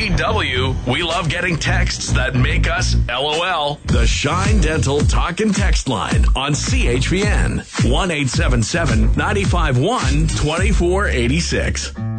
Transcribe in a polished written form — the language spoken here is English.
CHEW, we love getting texts that make us LOL. The Shine Dental Talk and Text Line on CHPN. 1-877-951-2486.